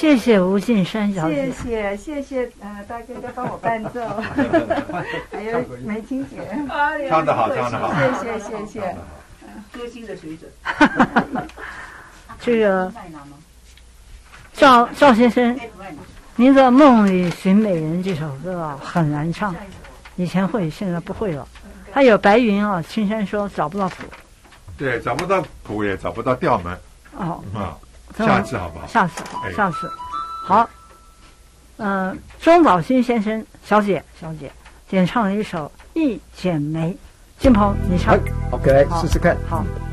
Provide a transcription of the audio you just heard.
谢谢吴敬山小姐， 谢谢大哥哥帮我伴奏，还有梅青姐， 唱得好，唱得好， 谢谢，歌星的水准。 这个赵先生，您的《梦里寻美人》这首歌啊很难唱，以前会，现在不会了。还有白云啊，青山说找不到谱， 对，找不到谱也找不到调门。 哦， 下次好不好？ 下次，好。钟宝新先生小姐演唱了一首《一剪梅》，金鹏你唱。 OK，试试看。 好。